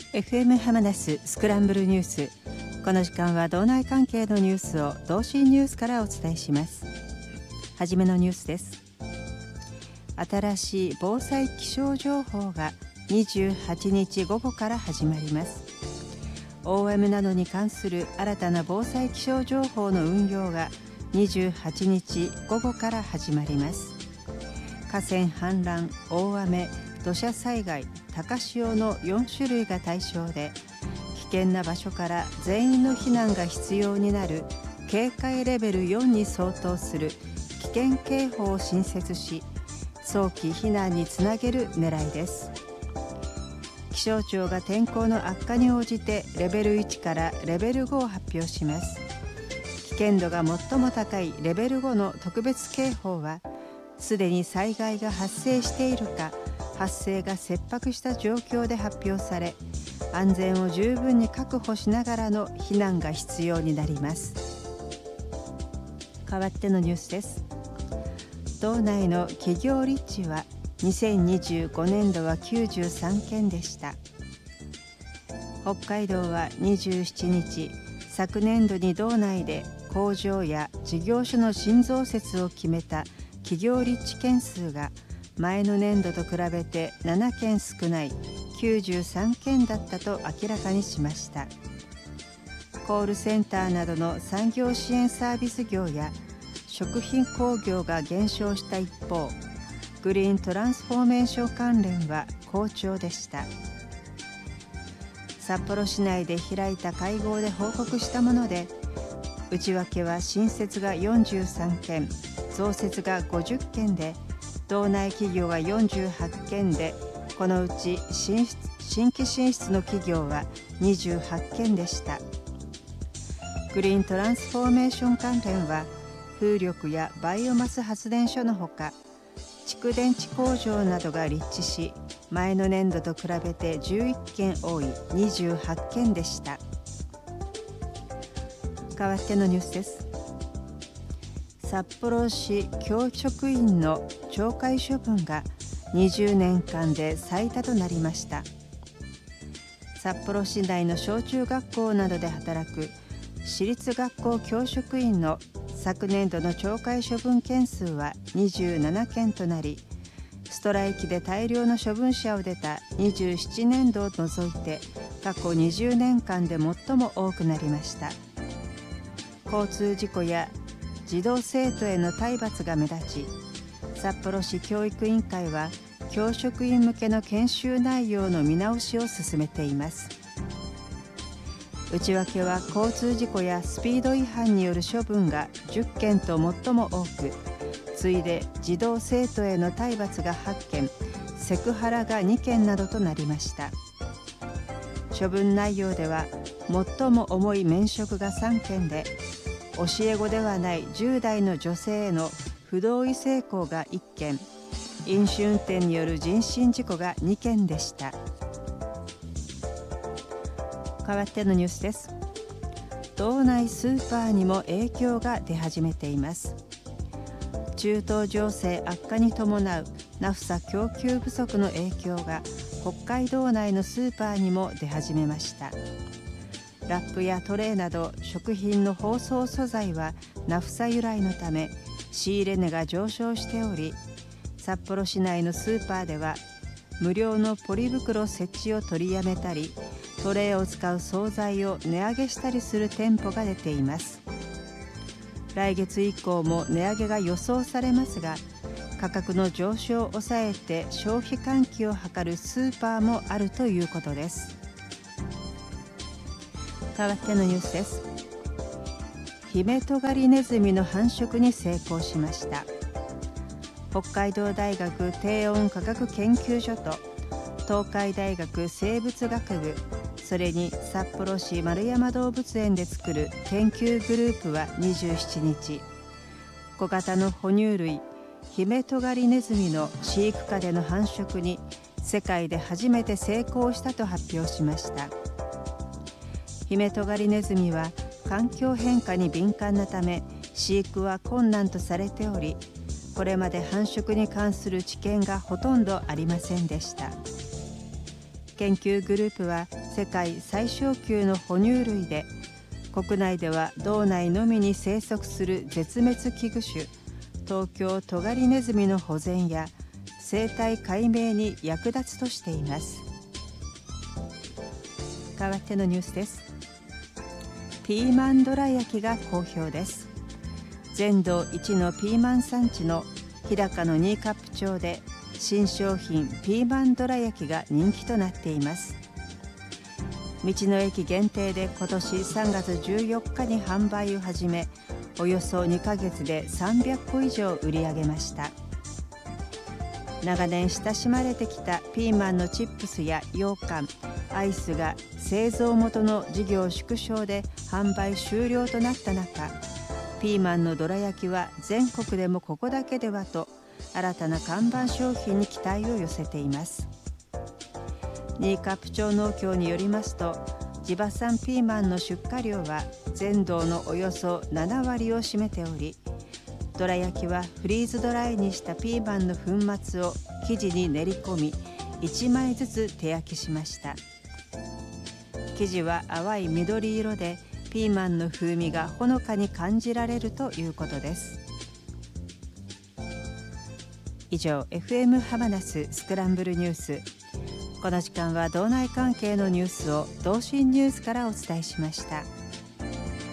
FM 浜那須スクランブルニュース。この時間は道内関係のニュースを同心ニュースからお伝えします。はじめのニュースです。新しい防災気象情報が28日午後から始まります。大雨などに関する新たな防災気象情報の運用が28日午後から始まります。河川氾濫、大雨、土砂災害、高潮の4種類が対象で、危険な場所から全員の避難が必要になる警戒レベル4に相当する危険警報を新設し、早期避難につなげる狙いです。気象庁が天候の悪化に応じてレベル1からレベル5を発表します。危険度が最も高いレベル5の特別警報は、すでに災害が発生しているか、発生が切迫した状況で発表され、安全を十分に確保しながらの避難が必要になります。代わってのニュースです。道内の企業立地は2025年度は93件でした。北海道は27日、昨年度に道内で工場や事業所の新増設を決めた企業立地件数が前の年度と比べて7件少ない93件だったと明らかにしました。コールセンターなどの産業支援サービス業や食品工業が減少した一方、グリーントランスフォーメーション関連は好調でした。札幌市内で開いた会合で報告したもので、内訳は新設が43件、増設が50件で、道内企業が48件で、このうち新規進出の企業は28件でした。グリーントランスフォーメーション関連は、風力やバイオマス発電所のほか、蓄電池工場などが立地し、前の年度と比べて11件多い28件でした。代わってのニュースです。札幌市教職員の懲戒処分が20年間で最多となりました。札幌市内の小中学校などで働く私立学校教職員の昨年度の懲戒処分件数は27件となり、ストライキで大量の処分者を出た27年度を除いて過去20年間で最も多くなりました。交通事故や児童生徒への体罰が目立ち、札幌市教育委員会は教職員向けの研修内容の見直しを進めています。内訳は交通事故やスピード違反による処分が10件と最も多く、次いで児童生徒への体罰が8件、セクハラが2件などとなりました。処分内容では最も重い免職が3件で、教え子ではない10代の女性への不同意性交が1件、飲酒運転による人身事故が2件でした。代わってのニュースです。道内スーパーにも影響が出始めています。中東情勢悪化に伴うナフサ供給不足の影響が北海道内のスーパーにも出始めました。ラップやトレーなど食品の包装素材はナフサ由来のため仕入れ値が上昇しており、札幌市内のスーパーでは無料のポリ袋設置を取りやめたり、トレーを使う惣菜を値上げしたりする店舗が出ています。来月以降も値上げが予想されますが、価格の上昇を抑えて消費喚起を図るスーパーもあるということです。代わってのニュースです。ヒメトガリネズミの繁殖に成功しました。北海道大学低温科学研究所と東海大学生物学部、それに札幌市円山動物園で作る研究グループは27日、小型の哺乳類ヒメトガリネズミの飼育下での繁殖に世界で初めて成功したと発表しました。ヒメトガリネズミは環境変化に敏感なため飼育は困難とされており、これまで繁殖に関する知見がほとんどありませんでした。 研究グループは世界最小級の哺乳類で、国内では道内のみに生息する絶滅危惧種東京トガリネズミの保全や生態解明に役立つとしています。代わってのニュースです。ピーマンどら焼きが好評です。全道一のピーマン産地の日高の新冠町で新商品ピーマンどら焼きが人気となっています。道の駅限定で今年3月14日に販売を始め、およそ2ヶ月で300個以上売り上げました。長年親しまれてきたピーマンのチップスや羊羹、アイスが製造元の事業縮小で販売終了となった中、ピーマンのどら焼きは全国でもここだけではと新たな看板商品に期待を寄せています。新冠町農協によりますと、地場産ピーマンの出荷量は全道のおよそ7割を占めており、どら焼きはフリーズドライにしたピーマンの粉末を生地に練り込み、1枚ずつ手焼きしました。生地は淡い緑色で、ピーマンの風味がほのかに感じられるということです。以上、FM ハマナススクランブルニュース。この時間は道内関係のニュースを同心ニュースからお伝えしました。